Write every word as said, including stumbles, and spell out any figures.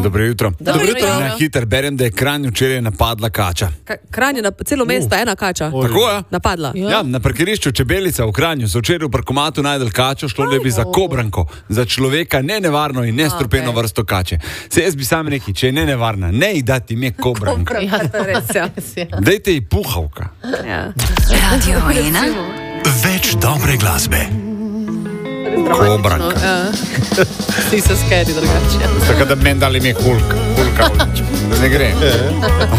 Dobro jutro. Dobro jutro. Na hiter berem, da je Kranj včeraj napadla kača. Ka- Kranj je na celo mesto, ena kača. Tako je? Napadla. Ja. ja, na parkirišču Čebelica v Kranju so včeraj v parkomatu najdel kačo, šlo da bi za kobranko, za človeka ne nevarno in nestrupeno Okay. vrsto kače. Se jaz bi sam rekel, če je ne nevarna, ne ji dati ime kobranka. Ja, to je res, ja. Dajte ji puhavka. Ja. Radio ena. Več dobre glasbe. Kobranka. Ja. Ti so skeri drugače. Tako da meni dali ime Hulk. Hulka. Ne gre.